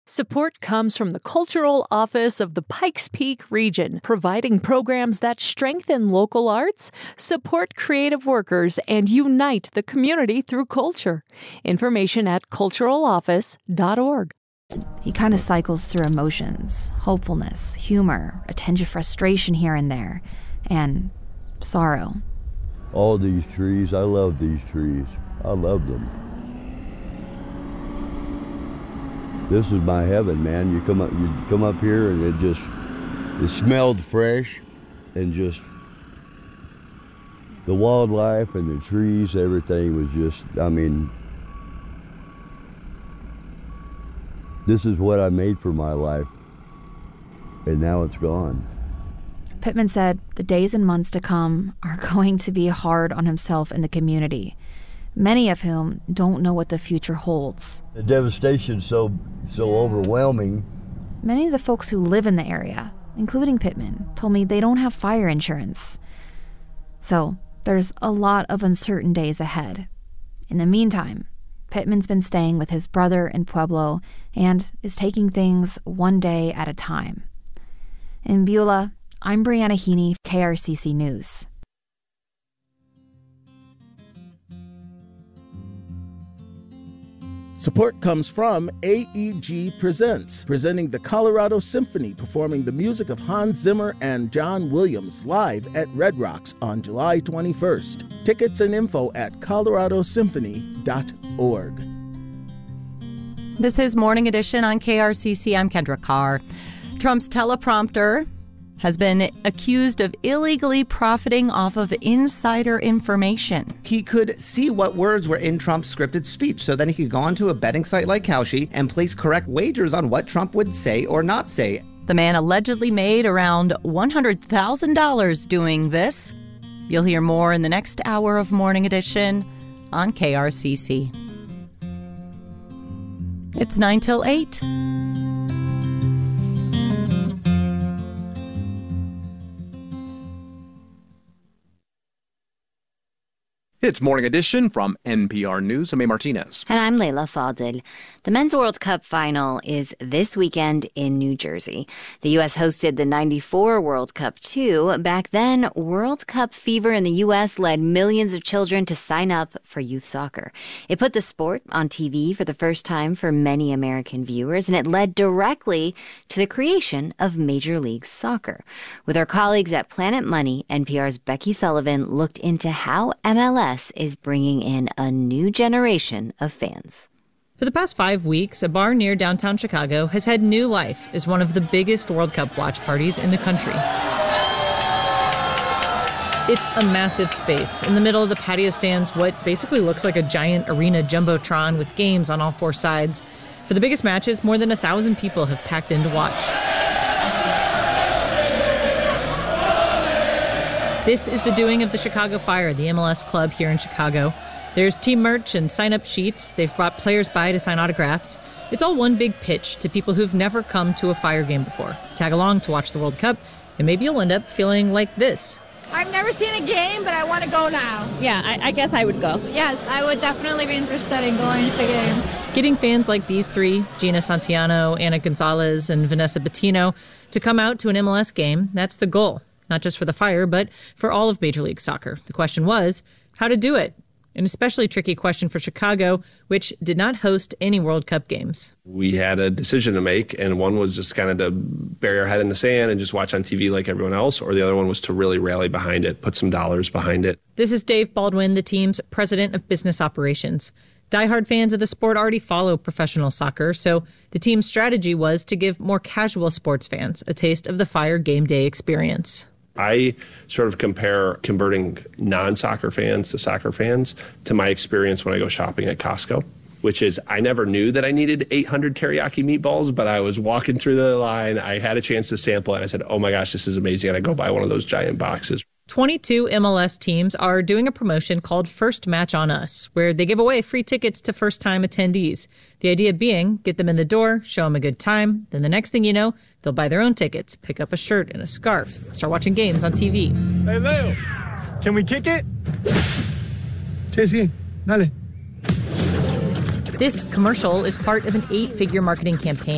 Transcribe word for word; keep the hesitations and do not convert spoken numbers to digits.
Support comes from the Cultural Office of the Pikes Peak region, providing programs that strengthen local arts, support creative workers, and unite the community through culture. Information at cultural office dot org. He kind of cycles through emotions, hopefulness, humor, a tinge of frustration here and there, and sorrow. All these trees, I love these trees. I love them. This is my heaven, man. You come up, you come up here, and it just, it smelled fresh, and just the wildlife and the trees, everything was just. I mean, this is what I made for my life, and now it's gone. Pittman said the days and months to come are going to be hard on himself and the community, many of whom don't know what the future holds. The devastation's so so overwhelming. Many of the folks who live in the area, including Pittman, told me they don't have fire insurance. So there's a lot of uncertain days ahead. In the meantime, Pittman's been staying with his brother in Pueblo and is taking things one day at a time. In Beulah, I'm Brianna Heaney, K R C C News. Support comes from A E G Presents, presenting the Colorado Symphony, performing the music of Hans Zimmer and John Williams live at Red Rocks on July twenty-first. Tickets and info at colorado symphony dot org. This is Morning Edition on K R C C. I'm Kendra Carr. Trump's teleprompter has been accused of illegally profiting off of insider information. He could see what words were in Trump's scripted speech, so then he could go onto a betting site like Kalshi and place correct wagers on what Trump would say or not say. The man allegedly made around one hundred thousand dollars doing this. You'll hear more in the next hour of Morning Edition on K R C C. It's nine till eight. It's Morning Edition from N P R News. I'm A. Martinez. And I'm Layla Fadel. The Men's World Cup final is this weekend in New Jersey. The U S hosted the ninety-four World Cup too. Back then, World Cup fever in the U S led millions of children to sign up for youth soccer. It put the sport on T V for the first time for many American viewers, and it led directly to the creation of Major League Soccer. With our colleagues at Planet Money, N P R's Becky Sullivan looked into how M L S is bringing in a new generation of fans. For the past five weeks, a bar near downtown Chicago has had new life as one of the biggest World Cup watch parties in the country. It's a massive space. In the middle of the patio stands what basically looks like a giant arena jumbotron with games on all four sides. For the biggest matches, more than a thousand people have packed in to watch. This is the doing of the Chicago Fire, the M L S club here in Chicago. There's team merch and sign-up sheets. They've brought players by to sign autographs. It's all one big pitch to people who've never come to a Fire game before. Tag along to watch the World Cup, and maybe you'll end up feeling like this. I've never seen a game, but I want to go now. Yeah, I, I guess I would go. Yes, I would definitely be interested in going to a game. Getting fans like these three, Gina Santiano, Anna Gonzalez, and Vanessa Bettino, to come out to an M L S game, that's the goal. Not just for the Fire, but for all of Major League Soccer. The question was, how to do it? An especially tricky question for Chicago, which did not host any World Cup games. We had a decision to make, and one was just kind of to bury our head in the sand and just watch on T V like everyone else, or the other one was to really rally behind it, put some dollars behind it. This is Dave Baldwin, the team's president of business operations. Diehard fans of the sport already follow professional soccer, so the team's strategy was to give more casual sports fans a taste of the Fire game day experience. I sort of compare converting non-soccer fans to soccer fans to my experience when I go shopping at Costco, which is I never knew that I needed eight hundred teriyaki meatballs, but I was walking through the line. I had a chance to sample it. And I said, oh, my gosh, this is amazing. And I go buy one of those giant boxes. twenty-two M L S teams are doing a promotion called First Match on Us, where they give away free tickets to first-time attendees. The idea being, get them in the door, show them a good time, then the next thing you know, they'll buy their own tickets, pick up a shirt and a scarf, start watching games on T V. Hey, Leo, can we kick it? Sí, sí, dale. This commercial is part of an eight-figure marketing campaign